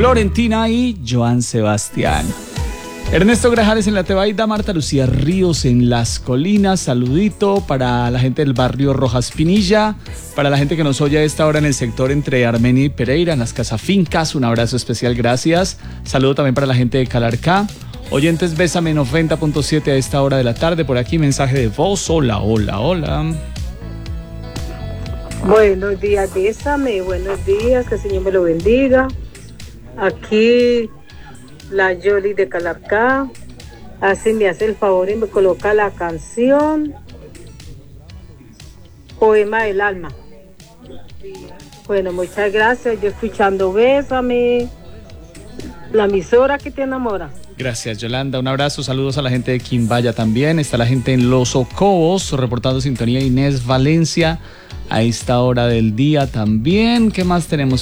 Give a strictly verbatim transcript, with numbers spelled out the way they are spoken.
Florentina y Joan Sebastián. Ernesto Grajales en la Tebaida, Marta Lucía Ríos en Las Colinas, saludito para la gente del barrio Rojas Pinilla, para la gente que nos oye a esta hora en el sector entre Armenia y Pereira, en las Casafincas, un abrazo especial, gracias. Saludo también para la gente de Calarcá. Oyentes, Bésame noventa punto siete a esta hora de la tarde, por aquí mensaje de voz, hola, hola, hola. Buenos días, Bésame, buenos días, que el Señor me lo bendiga. Aquí la Yoli de Calarcá, así me hace el favor y me coloca la canción Poema del Alma. Bueno, muchas gracias, yo escuchando Bésame, la emisora que te enamora. Gracias, Yolanda, un abrazo, saludos a la gente de Quimbaya también, está la gente en Los Ocobos, reportando sintonía, Inés Valencia, a esta hora del día también. ¿Qué más tenemos